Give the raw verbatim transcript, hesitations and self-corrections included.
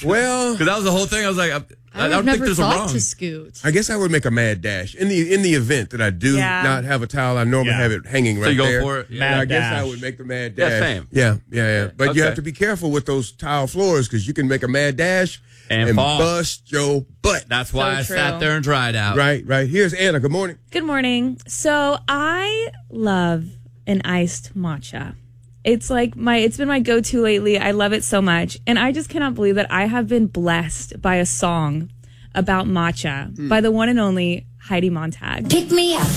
Well, because that was the whole thing. I was like, I, I, I, I don't never think there's a thought wrong. to scoot. I guess I would make a mad dash in the in the event that I do Yeah. not have a towel. I normally Yeah. have it hanging right So you go there. for it? Mad I guess I dash. would make the mad Yeah, dash. same. Yeah, yeah, yeah. But you Okay. have to be careful with those tile floors because you can make a mad dash And fall. bust your butt. That's why So I true. sat there and dried out. Right, right. Here's Anna. Good morning. Good morning. So I love an iced matcha. It's like my, it's been my go-to lately. I love it so much. And I just cannot believe that I have been blessed by a song about matcha by the one and only Heidi Montag. Pick me up.